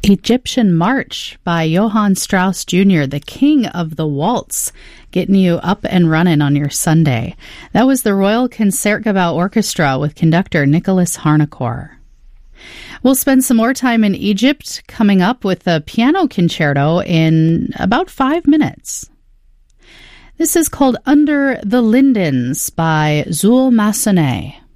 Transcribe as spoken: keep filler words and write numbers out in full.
Egyptian March by Johann Strauss Junior, the king of the waltz, getting you up and running on your Sunday. That was the Royal Concertgebouw Orchestra with conductor Nicholas Harnoncourt. We'll spend some more time in Egypt coming up with a piano concerto in about five minutes. This is called Under the Lindens by Zul Massenet.